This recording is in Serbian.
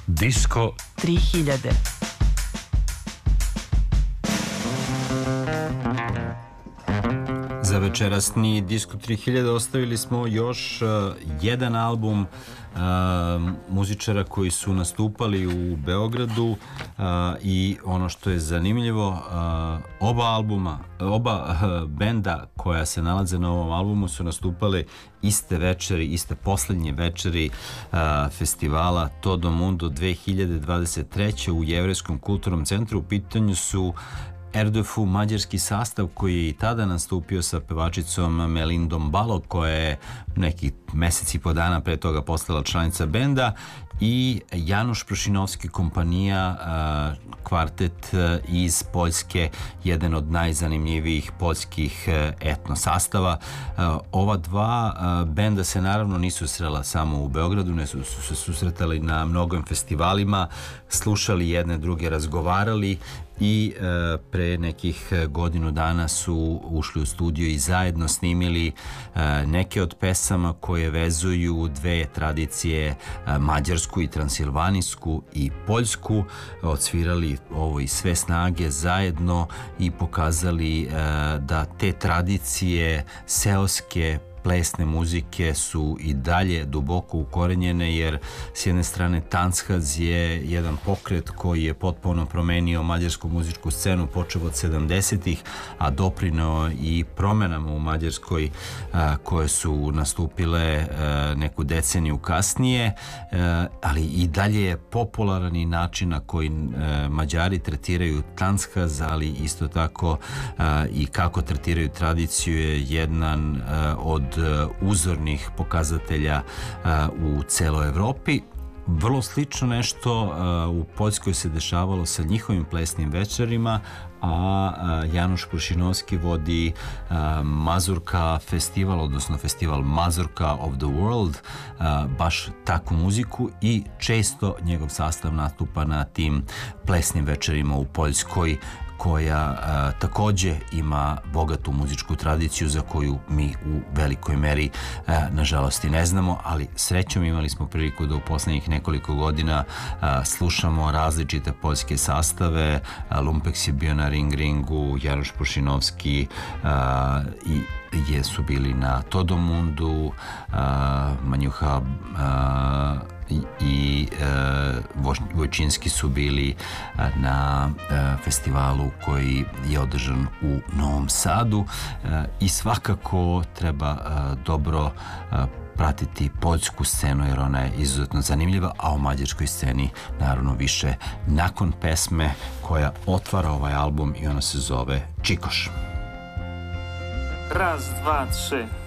Disko 3000. Za večerasni Disko 3000 ostavili smo još jedan album muzičara koji su nastupali u Beogradu i ono što je zanimljivo, oba benda koja se nalaze na ovom albumu su nastupale iste večeri, iste poslednje večeri festivala Todo Mundo 2023. u Jevrejskom kulturnom centru. U pitanju su Erdefu, mađarski sastav koji je i tada nastupio sa pevačicom Melindom Balog, koja je nekih mesec i po dana pre toga postala članica benda, i Januš Prošinovski kompanija, kvartet iz Poljske, jedan od najzanimljivijih poljskih etno sastava. Ova dva benda se naravno nisu srela samo u Beogradu, ne su se susretali na mnogim festivalima, slušali jedne druge, razgovarali i pre nekih godinu dana su ušli u studio i zajedno snimili neke od pesama koje vezuju dve tradicije, mađarsku i transilvanijsku i poljsku, odsvirali ovo iz sve snage zajedno i pokazali da te tradicije seoske plesne muzike su i dalje duboko ukorenjene, jer s jedne strane Tanzhaz je jedan pokret koji je potpuno promenio mađarsku muzičku scenu počev od 70-ih, a doprineo i promenama u Mađarskoj koje su nastupile neku deceniju kasnije, ali i dalje je popularan i način na koji Mađari tretiraju Tanzhaz, ali isto tako i kako tretiraju tradiciju je jedan od uzornih pokazatelja u celoj Evropi. Vrlo slično nešto u Poljskoj se dešavalo sa njihovim plesnim večerima, a Januš Prošinovski vodi Mazurka festival, odnosno festival Mazurka of the World, baš takvu muziku, i često njegov sastav nastupa na tim plesnim večerima u Poljskoj, koja takođe ima bogatu muzičku tradiciju za koju mi u velikoj meri nažalost i ne znamo, ali srećom imali smo priliku da u poslednjih nekoliko godina slušamo različite poljske sastave. Lumpex je bio na Ring Ringu, Januš Prošinovski i su bili na Todo Mundu, Manjuha i Vojčinski su bili na festivalu koji je održan u Novom Sadu, i svakako treba dobro pratiti poljsku scenu jer ona je izuzetno zanimljiva, a o mađarskoj sceni naravno više nakon pesme koja otvara ovaj album, i ona se zove Čikoš. Raz, dva, trzy.